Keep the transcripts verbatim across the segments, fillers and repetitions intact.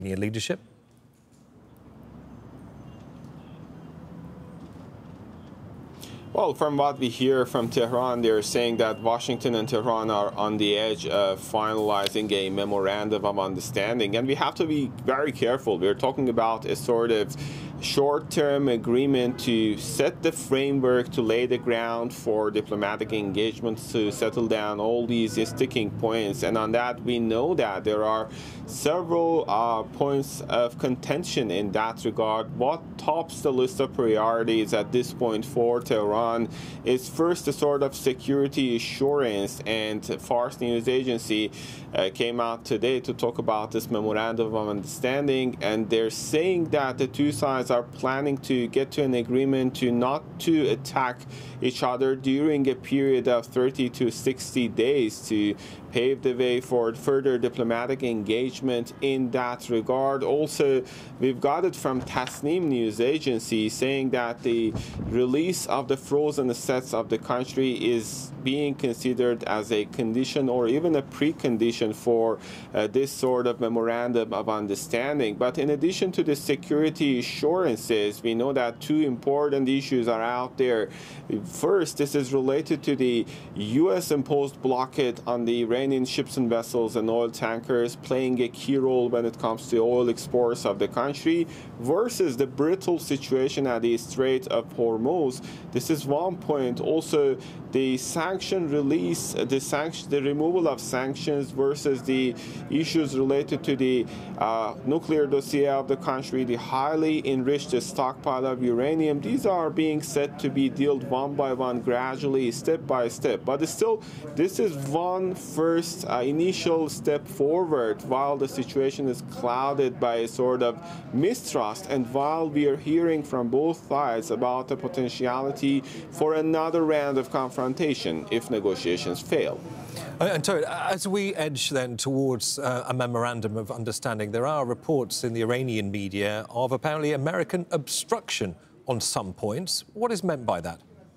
leadership? Well, from what we hear from Tehran, they're saying that Washington and Tehran are on the edge of finalizing a memorandum of understanding. And we have to be very careful. We're talking about a sort of short-term agreement to set the framework, to lay the ground for diplomatic engagements, to settle down all these sticking points. And on that, we know that there are several uh, points of contention in that regard. What tops the list of priorities at this point for Tehran is first a sort of security assurance, and Fars News Agency uh, came out today to talk about this memorandum of understanding, and they're saying that the two sides are planning to get to an agreement to not to attack each other during a period of thirty to sixty days to pave the way for further diplomatic engagement in that regard. Also, we've got it from Tasnim News Agency saying that the release of the frozen assets of the country is being considered as a condition or even a precondition for uh, this sort of memorandum of understanding. But in addition to the security assurances, we know that two important issues are out there. First, this is related to the U S imposed blockade on the Iranian ships and vessels and oil tankers playing a key role when it comes to oil exports of the country versus the brittle situation at the Strait of Hormuz. This is one point. Also, the sanction release, the sanction, the removal of sanctions versus the issues related to the uh, nuclear dossier of the country, the highly enriched stockpile of uranium. These are being set to be dealt one by one, gradually, step by step. But still, this is one first uh, initial step forward while the situation is clouded by a sort of mistrust, and while we are hearing from both sides about the potentiality for another round of confrontation if negotiations fail. Uh, and so, as we edge then towards uh, a memorandum of understanding, there are reports in the Iranian media of apparently American obstruction on some points. What is meant by that?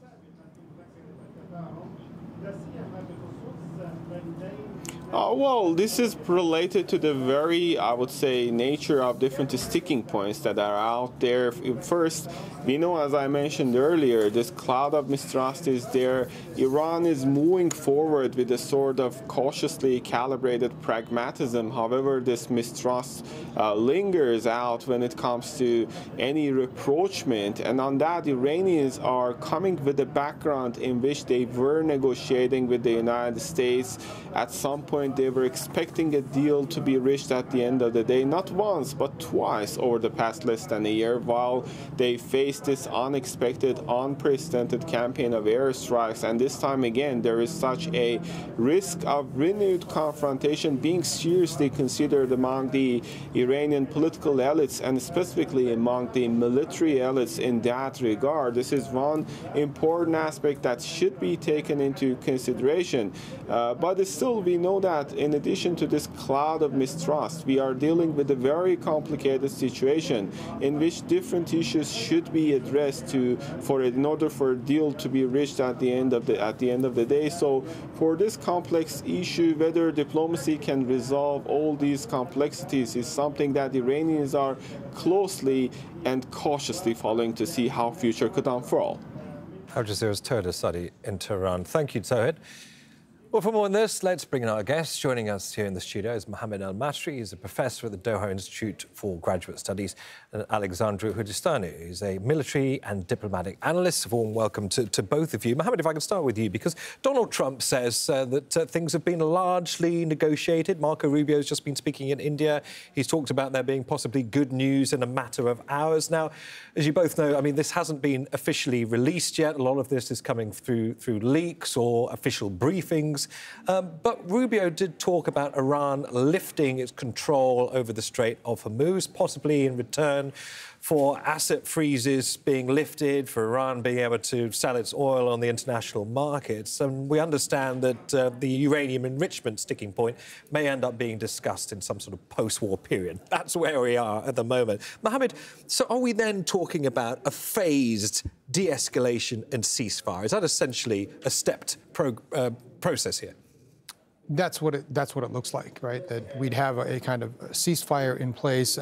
Uh, well, this is related to the very, I would say, nature of different sticking points that are out there. First, we know, as I mentioned earlier, this cloud of mistrust is there. Iran is moving forward with a sort of cautiously calibrated pragmatism. However, this mistrust uh, lingers out when it comes to any rapprochement. And on that, Iranians are coming with a background in which they were negotiating with the United States. At some point, they were expecting a deal to be reached at the end of the day, not once, but twice over the past less than a year, while they faced this unexpected, unprecedented campaign of airstrikes. And this time again, there is such a risk of renewed confrontation being seriously considered among the Iranian political elites, and specifically among the military elites in that regard. This is one important aspect that should be taken into consideration. Uh, but still, we know that in addition to this cloud of mistrust, we are dealing with a very complicated situation in which different issues should be addressed to for in order for a deal to be reached at the end of the at the end of the day. So for this complex issue, whether diplomacy can resolve all these complexities is something that Iranians are closely and cautiously following to see how future could unfurl. Al Jazeera's Tawhid Asadi in Tehran. Thank you, Tawhid. Well, for more on this, let's bring in our guest. Joining us here in the studio is Mohammed Al-Masri. He's a professor at the Doha Institute for Graduate Studies, and Alexandru Hujistanu, who's a military and diplomatic analyst. A warm welcome to, to both of you. Mohammed, if I can start with you, because Donald Trump says uh, that uh, things have been largely negotiated. Marco Rubio's just been speaking in India. He's talked about there being possibly good news in a matter of hours. Now, as you both know, I mean, this hasn't been officially released yet. A lot of this is coming through, through leaks or official briefings. Um, but Rubio did talk about Iran lifting its control over the Strait of Hormuz, possibly in return for asset freezes being lifted, for Iran being able to sell its oil on the international markets. And we understand that uh, the uranium enrichment sticking point may end up being discussed in some sort of post-war period. That's where we are at the moment. Mohammed, so are we then talking about a phased de-escalation and ceasefire? Is that essentially a stepped pro uh, process here? That's what it, that's what it looks like, right? That we'd have a, a kind of ceasefire in place.